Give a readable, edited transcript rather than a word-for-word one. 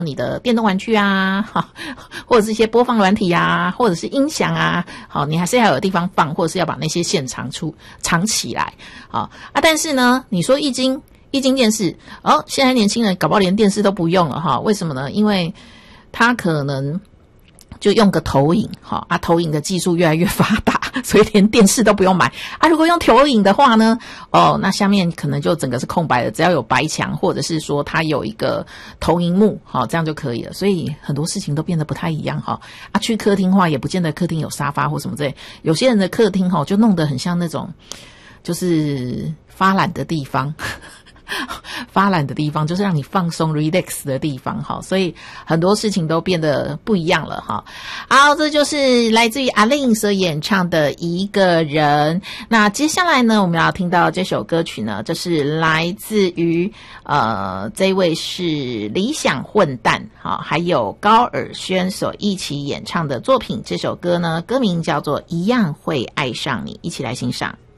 你的电动玩具啊，或者是一些播放软体啊，或者是音响啊，好，你还是要有地方放，或者是要把那些线藏起来，好啊。但是呢，你说液晶电视，现在年轻人搞不好连电视都不用了哈？为什么呢？因为他可能就用个投影，投影的技术越来越发达，所以连电视都不用买啊。如果用投影的话呢，那下面可能就整个是空白的，只要有白墙，或者是说它有一个投影幕，这样就可以了。所以很多事情都变得不太一样去客厅的话，也不见得客厅有沙发或什么之类，有些人的客厅就弄得很像那种就是发懒的地方。发懒的地方就是让你放松 relax 的地方所以很多事情都变得不一样了好，这就是来自于阿令所演唱的一个人。那接下来呢，我们要听到这首歌曲呢，这是来自于这位是理想混蛋还有高尔宣所一起演唱的作品。这首歌呢，歌名叫做一样会爱上你，一起来欣赏。